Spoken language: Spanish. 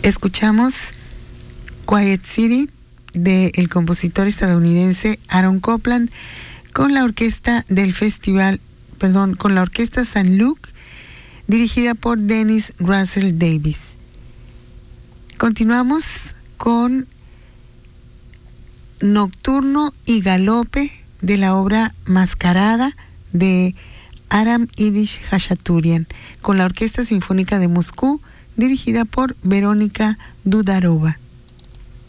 Escuchamos Quiet City del compositor estadounidense Aaron Copland con la orquesta con la orquesta St. Luke, dirigida por Dennis Russell Davies. Continuamos con Nocturno y Galope de la obra Mascarada de Aram Yiddish Hachaturian, con la Orquesta Sinfónica de Moscú, dirigida por Verónica Dudarova.